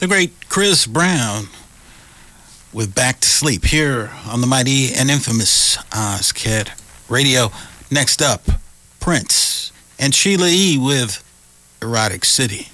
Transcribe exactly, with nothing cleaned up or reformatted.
The great Chris Brown with Back to Sleep here on the mighty and infamous Ozcat Radio. Next up, Prince and Sheila E. with Erotic City.